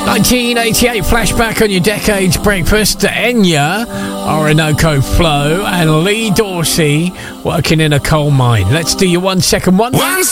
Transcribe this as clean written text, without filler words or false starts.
1988 flashback on your Decades Breakfast. Enya, Orinoco Flow, and Lee Dorsey working in a coal mine. Let's do your 1 second one. 1